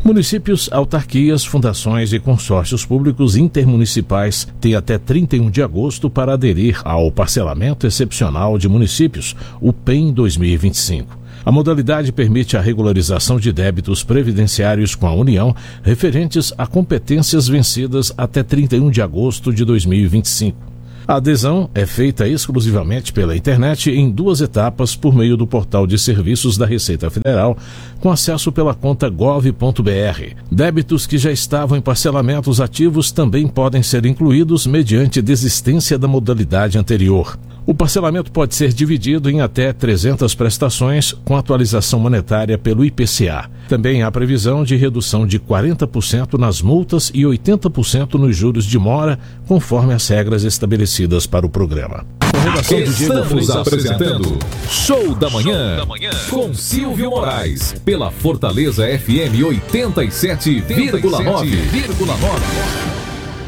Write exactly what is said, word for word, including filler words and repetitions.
Municípios, autarquias, fundações e consórcios públicos intermunicipais têm até trinta e um de agosto para aderir ao Parcelamento Excepcional de Municípios, o P E M dois mil e vinte e cinco. A modalidade permite a regularização de débitos previdenciários com a União referentes a competências vencidas até trinta e um de agosto de dois mil e vinte e cinco. A adesão é feita exclusivamente pela internet em duas etapas por meio do portal de serviços da Receita Federal, com acesso pela conta gov ponto br. Débitos que já estavam em parcelamentos ativos também podem ser incluídos mediante desistência da modalidade anterior. O parcelamento pode ser dividido em até trezentas prestações com atualização monetária pelo I P C A. Também há previsão de redução de quarenta por cento nas multas e oitenta por cento nos juros de mora, conforme as regras estabelecidas para o programa. Estamos apresentando Show da Manhã com Silvio Moraes pela Fortaleza F M oitenta e sete vírgula nove.